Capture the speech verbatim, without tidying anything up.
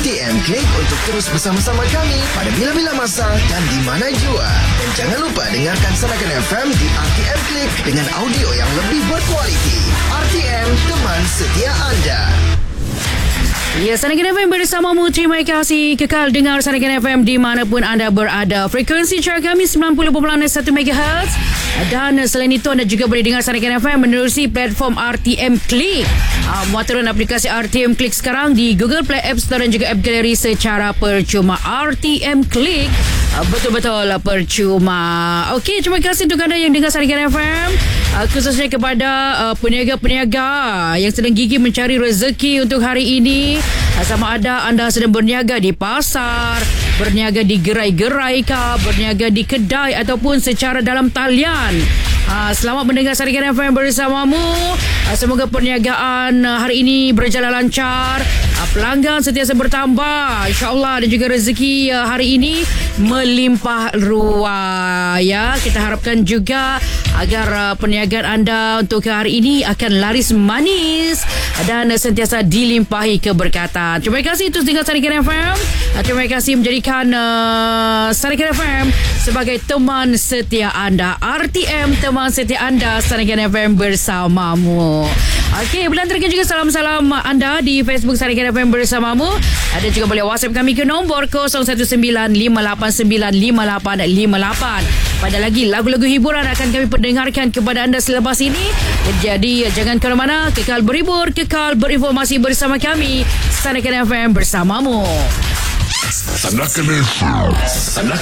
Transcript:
T M klik untuk terus bersama-sama kami pada bila-bila masa dan di mana jua. Dan jangan lupa dengarkan Sarakan F M di R T M Klik dengan audio yang lebih berkualiti. R T M, teman setia anda. Ya, Sarakan F M bersamamu. Terima kasih kekal dengar Sarakan F M dimanapun anda berada. Frekuensi cara kami sembilan puluh perpuluhan satu megahertz. Dan selain itu anda juga boleh dengar Sarakan F M menerusi platform R T M Klik. Uh, muataran aplikasi R T M Klik sekarang di Google Play App Store dan juga App Gallery secara percuma. R T M Klik uh, betul-betul percuma. Okey, terima kasih untuk anda yang dengar Sarakan F M. Uh, khususnya kepada uh, peniaga-peniaga yang sedang gigih mencari rezeki untuk hari ini. Uh, sama ada anda sedang berniaga di pasar, berniaga di gerai-gerai kah, berniaga di kedai ataupun secara dalam talian. Uh, selamat mendengar Sarakan F M bersamamu. Uh, semoga perniagaan uh, hari ini berjalan lancar. Uh, pelanggan sentiasa bertambah, insya-Allah, dan juga rezeki uh, hari ini melimpah ruah. Ya, kita harapkan juga agar uh, perniagaan anda untuk hari ini akan laris manis dan uh, sentiasa dilimpahi keberkatan. Terima kasih terus dengar Sarakan F M. Uh, terima kasih menjadikan uh, Sarakan F M sebagai teman setia anda. R T M, teman setia anda. Sarakan F M bersamamu. Okey, boleh hantarkan juga salam-salam anda di Facebook Sarakan F M bersamamu. Ada juga boleh WhatsApp kami ke nombor kosong satu sembilan lima lapan sembilan lima lapan lima lapan. Pada lagi lagu-lagu hiburan akan kami pendengarkan kepada anda selepas ini. Jadi jangan ke mana-mana, kekal berhibur, kekal berinformasi bersama kami. Sarakan F M bersamamu. Sarakan F M. Sarakan